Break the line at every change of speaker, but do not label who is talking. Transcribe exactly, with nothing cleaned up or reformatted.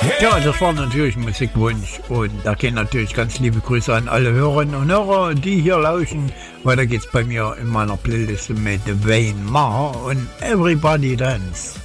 Ja, das war natürlich ein Musikwunsch und da gehen natürlich ganz liebe Grüße an alle Hörerinnen und Hörer, die hier lauschen. Weiter geht's bei mir in meiner Playlist mit Wayne Marr und Everybody Dance.